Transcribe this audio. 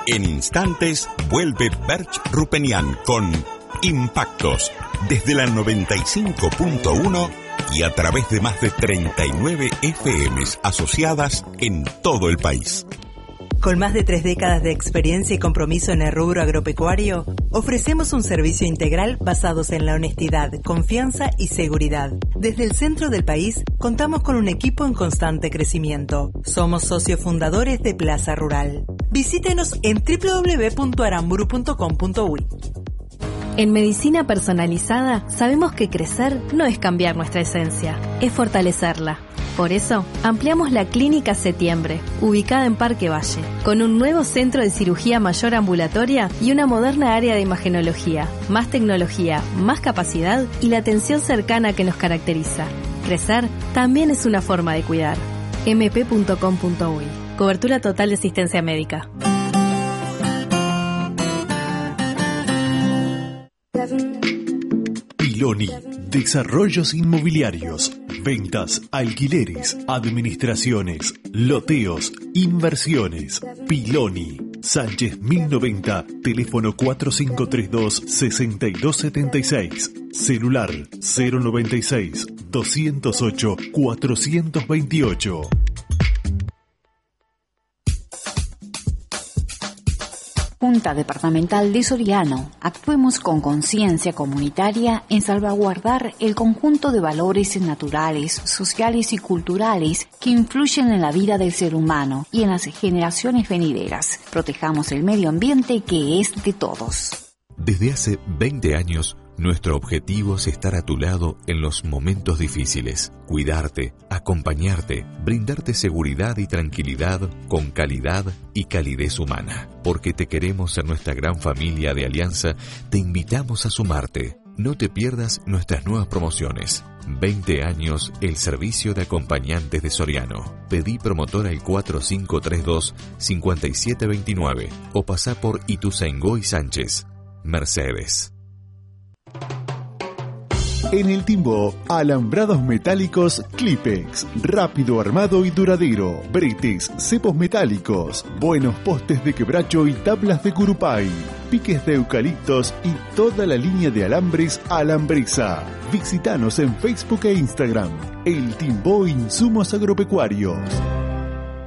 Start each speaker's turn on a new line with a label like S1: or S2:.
S1: En instantes vuelve Berch Rupenian con Impactos desde la 95.1 y a través de más de 39 FMs asociadas en todo el país.
S2: Con más de 3 décadas de experiencia y compromiso en el rubro agropecuario, ofrecemos un servicio integral basados en la honestidad, confianza y seguridad. Desde el centro del país, contamos con un equipo en constante crecimiento. Somos socios fundadores de Plaza Rural. Visítenos en www.aramburu.com.uy.
S3: En Medicina Personalizada sabemos que crecer no es cambiar nuestra esencia, es fortalecerla. Por eso, ampliamos la Clínica Septiembre, ubicada en Parque Valle, con un nuevo centro de cirugía mayor ambulatoria y una moderna área de imagenología, más tecnología, más capacidad y la atención cercana que nos caracteriza. Crecer también es una forma de cuidar. mp.com.uy. Cobertura total de asistencia médica.
S4: Piloni, desarrollos inmobiliarios, ventas, alquileres, administraciones, loteos, inversiones. Piloni, Sánchez 1090, teléfono 4532-6276, celular 096-208-428.
S5: Junta Departamental de Soriano, actuemos con conciencia comunitaria en salvaguardar el conjunto de valores naturales, sociales y culturales que influyen en la vida del ser humano y en las generaciones venideras. Protejamos el medio ambiente que es de todos.
S6: Desde hace 20 años, nuestro objetivo es estar a tu lado en los momentos difíciles, cuidarte, acompañarte, brindarte seguridad y tranquilidad con calidad y calidez humana. Porque te queremos en nuestra gran familia de Alianza, te invitamos a sumarte. No te pierdas nuestras nuevas promociones. 20 años el servicio de acompañantes de Soriano. Pedí promotora al 4532-5729 o pasá por Ituzaingó y Sánchez. Mercedes.
S4: En el Timbó, alambrados metálicos Clipex, rápido armado y duradero, bretes, cepos metálicos, buenos postes de quebracho y tablas de curupay, piques de eucaliptos y toda la línea de alambres Alambresa. Visítanos en Facebook e Instagram. El Timbó Insumos Agropecuarios.